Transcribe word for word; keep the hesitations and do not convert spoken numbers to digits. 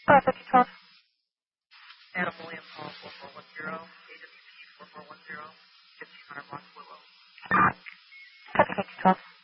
five fifty twelve. Adam William Hall four four one zero, A W P four four one zero, fifteen hundred West Willow. Copy fifty twelve.